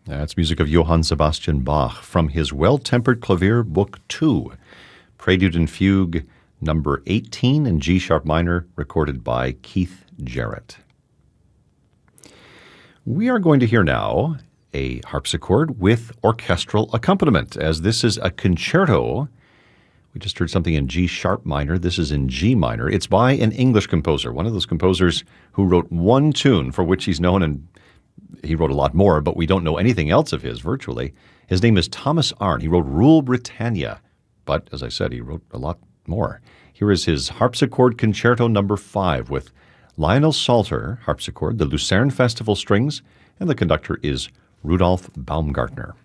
That's music of Johann Sebastian Bach from his Well-Tempered Clavier Book 2, Prelude and Fugue number 18 in G-sharp minor, recorded by Keith Jarrett. We are going to hear now a harpsichord with orchestral accompaniment, as this is a concerto. We just heard something in G-sharp minor. This is in G minor. It's by an English composer, one of those composers who wrote one tune for which he's known, and he wrote a lot more, but we don't know anything else of his virtually. His name is Thomas Arne. He wrote Rule Britannia, but as I said, he wrote a lot more. Here is his harpsichord concerto number 5 with Lionel Salter harpsichord, the Lucerne Festival strings, and the conductor is Rudolf Baumgartner.